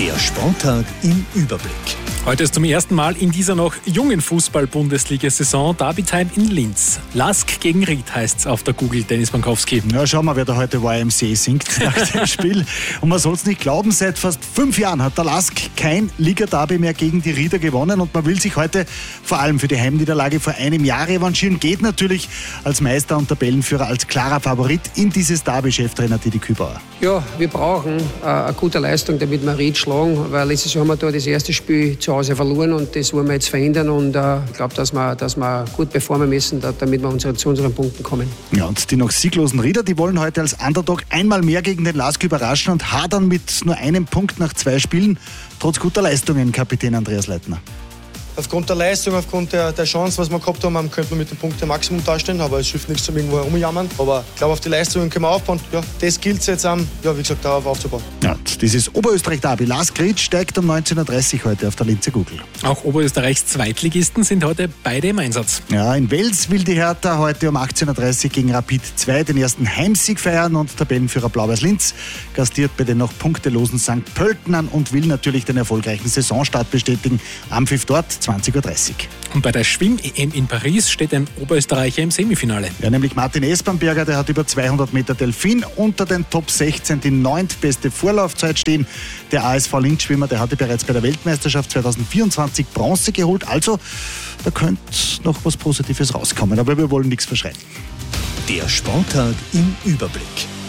Der Sporttag im Überblick. Heute ist zum ersten Mal in dieser noch jungen Fußball-Bundesliga-Saison Derby-Time in Linz. Lask gegen Ried heißt's auf der Google, Dennis Bankowski. Ja, schauen wir, wer da heute YMCA singt nach dem Spiel. Und man soll es nicht glauben, seit fast 5 Jahren hat der Lask kein Liga-Derby mehr gegen die Rieder gewonnen. Und man will sich heute vor allem für die Heimniederlage vor einem Jahr revanchieren. Geht natürlich als Meister und Tabellenführer als klarer Favorit in dieses Derby, Cheftrainer Didi Kübauer. Ja, wir brauchen eine gute Leistung, damit wir Ried schlagen, weil letztes Jahr haben wir da das erste Spiel zu Hause verloren und das wollen wir jetzt verändern und ich glaube, dass wir gut performen müssen, damit wir zu unseren Punkten kommen. Ja, und die noch sieglosen Rieder, die wollen heute als Underdog einmal mehr gegen den Lask überraschen und hadern mit nur einem Punkt nach 2 Spielen, trotz guter Leistungen, Kapitän Andreas Leitner. Aufgrund der Leistung, aufgrund der Chance, was wir gehabt haben, könnte man mit dem Punkt Maximum dastehen, aber es hilft nichts, um irgendwo herumjammern. Aber ich glaube, auf die Leistungen können wir aufbauen. Ja, das gilt es jetzt, wie gesagt, darauf aufzubauen. Ja, dieses Oberösterreich-Derby Lask Ried steigt um 19.30 Uhr heute auf der Linzer Google. Auch Oberösterreichs Zweitligisten sind heute beide im Einsatz. Ja, in Wels will die Hertha heute um 18.30 Uhr gegen Rapid 2 den ersten Heimsieg feiern und Tabellenführer Blau-Weiß Linz gastiert bei den noch punktelosen St. Pölten an und will natürlich den erfolgreichen Saisonstart bestätigen. Am Pfiff dort 20.30 Uhr. Und bei der Schwimm-EM in Paris steht ein Österreicher im Semifinale. Ja, nämlich Martin Esbamberger, der hat über 200 Meter Delfin unter den Top 16 die 9. beste Vorlaufzeit stehen. Der ASV Linz-Schwimmer, der hatte bereits bei der Weltmeisterschaft 2024 Bronze geholt. Also, da könnte noch was Positives rauskommen, aber wir wollen nichts verschreien. Der Sporttag im Überblick.